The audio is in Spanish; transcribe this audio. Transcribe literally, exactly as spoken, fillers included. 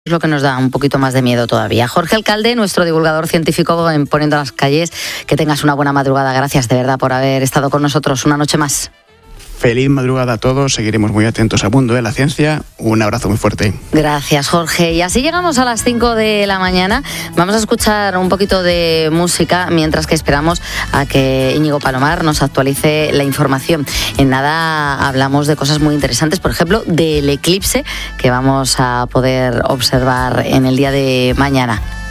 Es lo que nos da un poquito más de miedo todavía. Jorge Alcalde, nuestro divulgador científico en Poniendo las Calles, que tengas una buena madrugada. Gracias de verdad por haber estado con nosotros una noche más. Feliz madrugada a todos, seguiremos muy atentos al mundo de la ciencia. Un abrazo muy fuerte. Gracias, Jorge. Y así llegamos a las cinco de la mañana. Vamos a escuchar un poquito de música mientras que esperamos a que Íñigo Palomar nos actualice la información. En nada hablamos de cosas muy interesantes, por ejemplo, del eclipse que vamos a poder observar en el día de mañana.